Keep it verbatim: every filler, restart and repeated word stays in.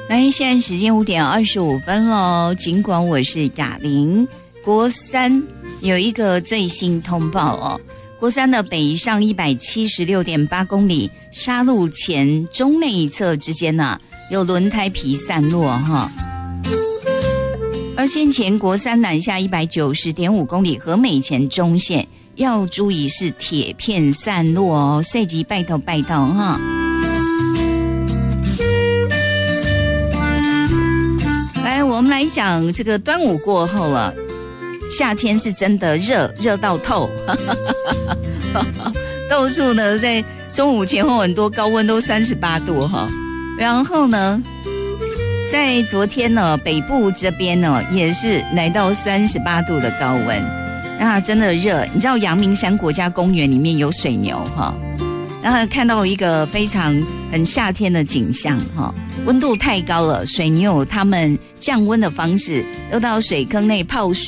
来，现在时间五点二十五分喽。尽管我是哑铃，国三有一个最新通报哦。国三的北上一百七十六点八公里，沙路前中内侧之间呢、啊，有轮胎皮散落哈。而先前国三南下一百九十点五公里，和美前中线要注意是铁片散落哦，赛级拜托拜托哈。来，我们来讲这个端午过后了，夏天是真的热，热到透，到处呢在中午前后很多高温都三十八度哈。然后呢，在昨天呢，北部这边呢也是来到三十八度的高温，啊，真的热。你知道阳明山国家公园里面有水牛哈。然后看到一个非常很夏天的景象哈，温度太高了，水牛它们降温的方式都到水坑内泡水。